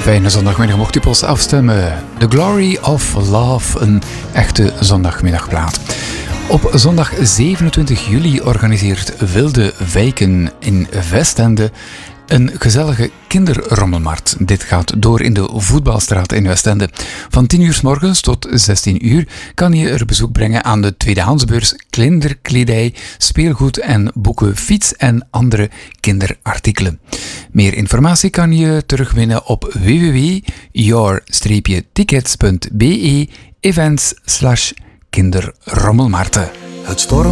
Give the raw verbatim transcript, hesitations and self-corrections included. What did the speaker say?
Fijne zondagmiddag, mocht u pas afstemmen. The Glory of Love, een echte zondagmiddagplaat. Op zondag zevenentwintig juli organiseert Wilde Wijken in Westende een gezellige kinderrommelmarkt. Dit gaat door in de Voetbalstraat in Westende. Van tien uur 's morgens tot zestien uur kan je er bezoek brengen aan de tweedehandsbeurs kinderkledij, speelgoed en boeken, fiets en andere kinderartikelen. Meer informatie kan je terugvinden op w w w punt your tickets punt b e events slash kinderrommelmarkten. Het storm